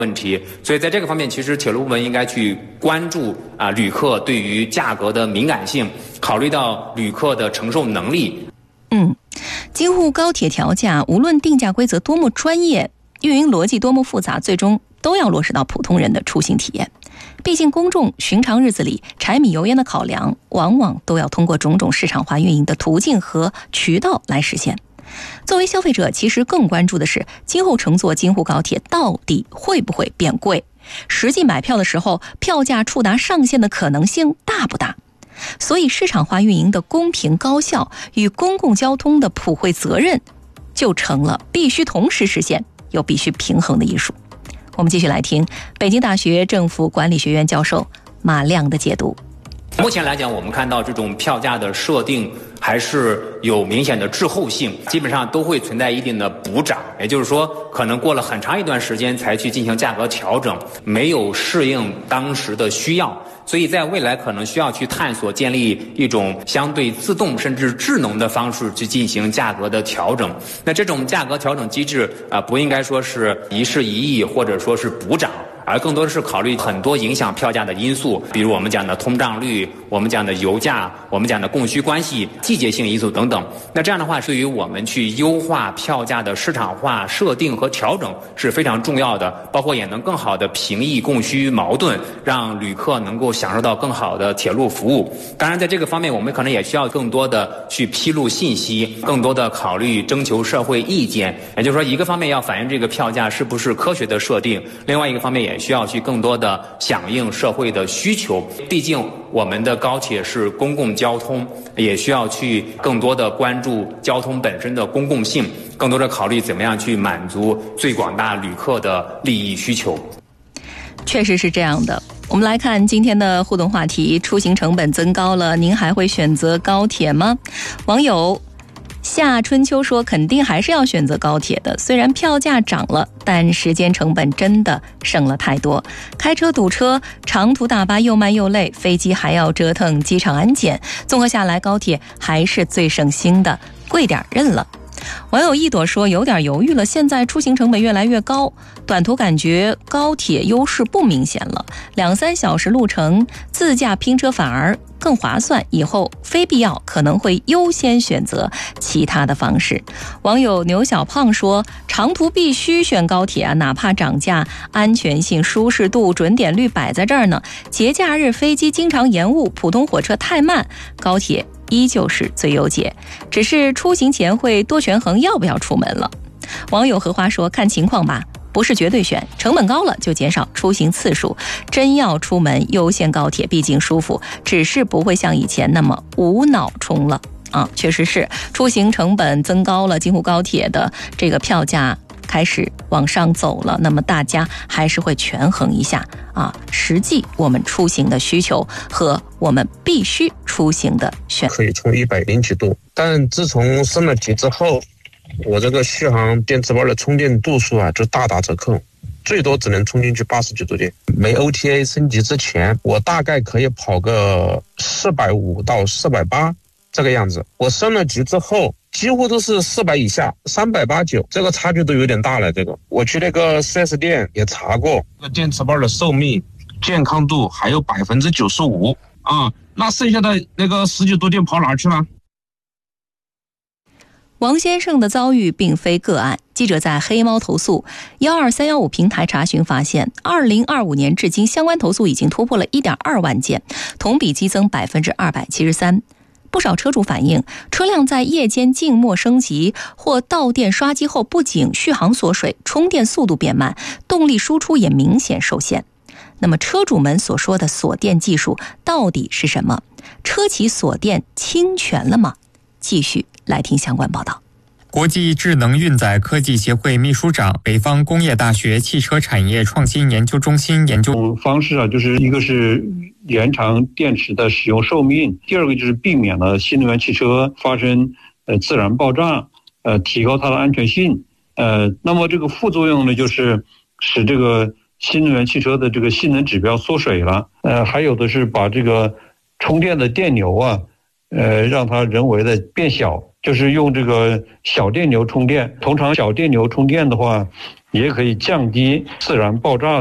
问题，所以在这个方面，其实铁路部门应该去关注旅客对于价格的敏感性，考虑到旅客的承受能力。 京沪高铁调价，无论定价规则多么专业，运营逻辑多么复杂，最终都要落实到普通人的出行体验。毕竟公众寻常日子里柴米油盐的考量，往往都要通过种种市场化运营的途径和渠道来实现。作为消费者，其实更关注的是今后乘坐京沪高铁到底会不会变贵，实际买票的时候票价触达上限的可能性大不大。所以市场化运营的公平高效与公共交通的普惠责任就成了必须同时实现又必须平衡的艺术。我们继续来听北京大学政府管理学院教授马亮的解读。 目前来讲，我们看到这种票价的设定还是有明显的滞后性，基本上都会存在一定的补涨，也就是说可能过了很长一段时间才去进行价格调整，没有适应当时的需要，所以在未来可能需要去探索建立一种相对自动甚至智能的方式去进行价格的调整。那这种价格调整机制不应该说是一事一议或者说是补涨，而更多的是考虑很多影响票价的因素，比如我们讲的通胀率，我们讲的油价，我们讲的供需关系，季节性因素等等。那这样的话，对于我们去优化票价的市场化设定和调整是非常重要的，包括也能更好的平抑供需矛盾，让旅客能够享受到更好的铁路服务。当然在这个方面，我们可能也需要更多的去披露信息，更多的考虑征求社会意见，也就是说一个方面要反映这个票价是不是科学的设定，另外一个方面也需要去更多的响应社会的需求。毕竟我们的高铁是公共交通，也需要去更多的关注交通本身的公共性，更多的考虑怎么样去满足最广大旅客的利益需求。 确实是这样的。我们来看今天的互动话题，出行成本增高了，您还会选择高铁吗？网友夏春秋说，肯定还是要选择高铁的，虽然票价涨了，但时间成本真的省了太多。开车堵车，长途大巴又慢又累，飞机还要折腾机场安检，综合下来，高铁还是最省心的，贵点认了。网友一朵说，有点犹豫了，现在出行成本越来越高，短途感觉高铁优势不明显了，2-3小时路程自驾拼车反而更划算，以后非必要可能会优先选择其他的方式。网友牛小胖说，长途必须选高铁啊，哪怕涨价，安全性、舒适度、准点率摆在这儿呢。节假日飞机经常延误，普通火车太慢，高铁依旧是最优解，只是出行前会多权衡要不要出门了。网友荷花说，看情况吧，不是绝对选，成本高了就减少出行次数，真要出门优先高铁，毕竟舒服，只是不会像以前那么无脑冲了啊。确实是出行成本增高了，京沪高铁的这个票价开始往上走了，那么大家还是会权衡一下啊，实际我们出行的需求和我们必须出行的选择。 可以充100几度，但自从升了级之后，我这个续航电池包的充电度数就大打折扣，最多只能充进去80几度电。没 OTA 升级之前，我大概可以跑个450到480这个样子。我升了级之后，几乎都是400以下，389，这个差距都有点大了。这个我去那个 4S 店也查过，这个电池包的寿命、健康度还有95%啊，那剩下的那个10几度电跑哪去了？ 王先生的遭遇并非个案，记者在黑猫投诉12315平台查询发现，2025年至今相关投诉已经突破了1.2万件，同比激增273%。不少车主反映，车辆在夜间静默升级或到店刷机后，不仅续航缩水，充电速度变慢，动力输出也明显受限。那么车主们所说的锁电技术到底是什么？车企锁电侵权了吗？继续来听相关报道。 国际智能运载科技协会秘书长、北方工业大学汽车产业创新研究中心研究方式就是一个是延长电池的使用寿命，第二个就是避免了新能源汽车发生自燃爆炸，提高它的安全性。那么这个副作用呢，就是使这个新能源汽车的这个性能指标缩水了。还有的是把这个充电的电流让它人为的变小， 就是用这个小电流充电。通常小电流充电的话，也可以降低自然爆炸